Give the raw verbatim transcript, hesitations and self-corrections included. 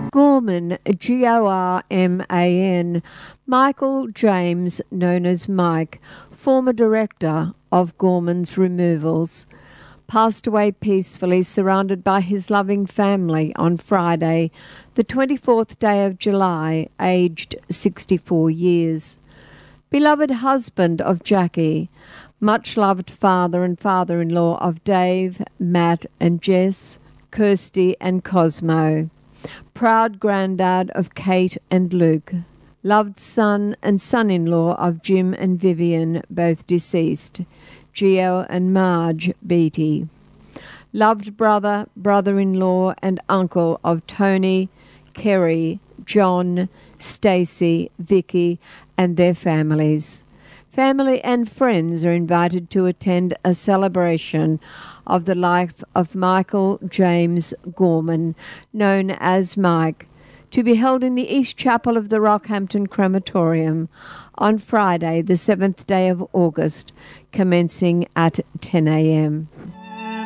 Gorman, G O R M A N, Michael James, known as Mike, former director of Gorman's Removals, passed away peacefully surrounded by his loving family on Friday, the twenty-fourth day of July, aged sixty-four years. Beloved husband of Jackie, much-loved father and father-in-law of Dave, Matt and Jess, Kirsty and Cosmo, proud granddad of Kate and Luke, loved son and son-in-law of Jim and Vivian, both deceased, Gio and Marge Beattie, loved brother, brother-in-law and uncle of Tony, Kerry, John, Stacy, Vicky and their families. Family and friends are invited to attend a celebration of the life of Michael James Gorman, known as Mike, to be held in the East Chapel of the Rockhampton Crematorium on Friday, the seventh day of August, commencing at ten a m